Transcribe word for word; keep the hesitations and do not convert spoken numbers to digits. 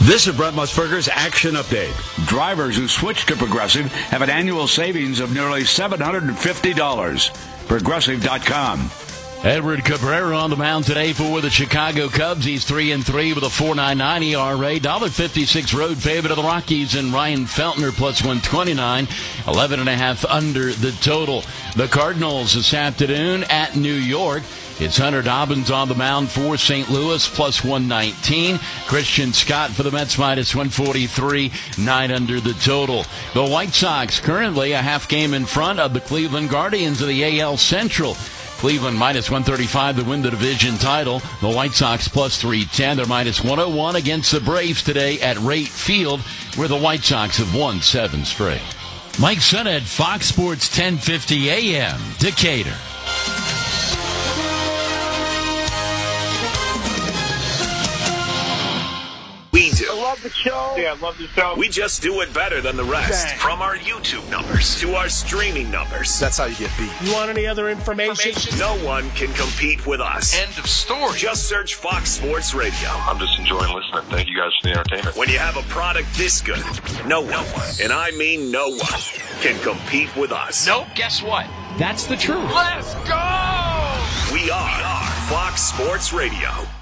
This is Brent Musburger's Action Update. Drivers who switch to Progressive have an annual savings of nearly seven hundred fifty dollars. Progressive dot com. Edward Cabrera on the mound today for the Chicago Cubs. He's three and three with a four point nine nine E R A. one fifty-six road favorite of the Rockies, and Ryan Feltner plus one twenty-nine. eleven and a half under the total. The Cardinals this afternoon at New York. It's Hunter Dobbins on the mound for Saint Louis, plus one nineteen. Christian Scott for the Mets, minus one forty-three, nine under the total. The White Sox currently a half game in front of the Cleveland Guardians of the A L Central. Cleveland minus one thirty-five to win the division title. The White Sox plus three ten. They're minus one oh one against the Braves today at Rate Field, where the White Sox have won seven straight. Mike Sennett, Fox Sports ten fifty A M, Decatur. We do. I love the show. Yeah, I love the show. We just do it better than the rest. Bang. From our YouTube numbers to our streaming numbers. That's how you get beat. You want any other information? No one can compete with us. End of story. Just search Fox Sports Radio. I'm just enjoying listening. Thank you guys for the entertainment. When you have a product this good, no one, and I mean no one, can compete with us. Nope, guess what? That's the truth. Let's go! We are Fox Sports Radio.